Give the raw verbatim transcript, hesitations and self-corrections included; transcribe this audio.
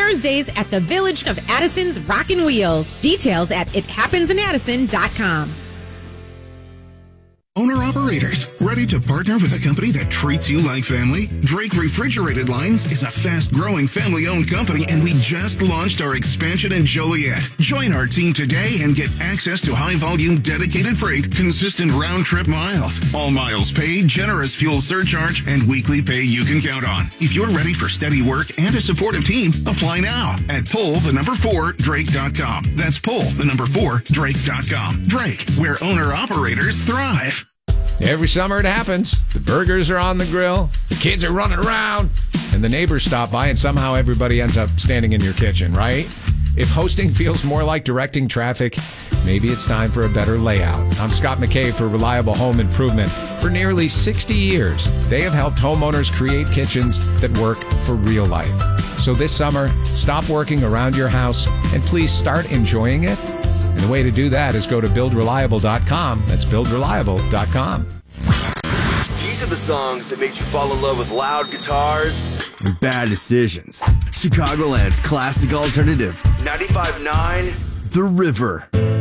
Thursdays at the Village of Addison's Rockin' Wheels. Details at it happens in addison dot com. Owner-operators, ready to partner with a company that treats you like family? Drake Refrigerated Lines is a fast-growing family-owned company, and we just launched our expansion in Joliet. Join our team today and get access to high-volume dedicated freight, consistent round-trip miles, all miles paid, generous fuel surcharge, and weekly pay you can count on. If you're ready for steady work and a supportive team, apply now at pull the number four drake dot com. That's pull the number four drake dot com. Drake, where owner-operators thrive. Every summer it happens. The burgers are on the grill, the kids are running around, and the neighbors stop by, and somehow everybody ends up standing in your kitchen, right? If hosting feels more like directing traffic, maybe it's time for a better layout. I'm Scott McKay for Reliable Home Improvement. For nearly sixty years, they have helped homeowners create kitchens that work for real life. So this summer, stop working around your house and please start enjoying it. And the way to do that is go to build reliable dot com. That's build reliable dot com. These are the songs that made you fall in love with loud guitars and bad decisions. Chicagoland's classic alternative. ninety-five point nine The River.